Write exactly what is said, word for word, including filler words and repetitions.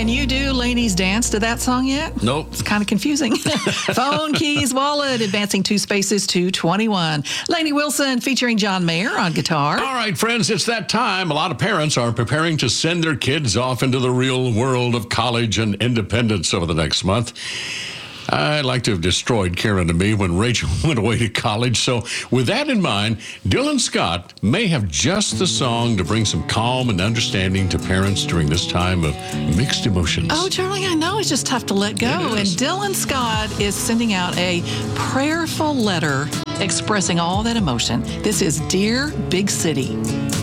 Can you do Laney's dance to that song yet? Nope. It's kind of confusing. Phone, keys, wallet, advancing two spaces to twenty-one. Laney Wilson featuring John Mayer on guitar. All right, friends, it's that time. A lot of parents are preparing to send their kids off into the real world of college and independence over the next month. I'd like to have destroyed Karen and me when Rachel went away to college. So with that in mind, Dylan Scott may have just the song to bring some calm and understanding to parents during this time of mixed emotions. Oh, Charlie, I know it's just tough to let go. And Dylan Scott is sending out a prayerful letter expressing all that emotion. This is Dear Big City.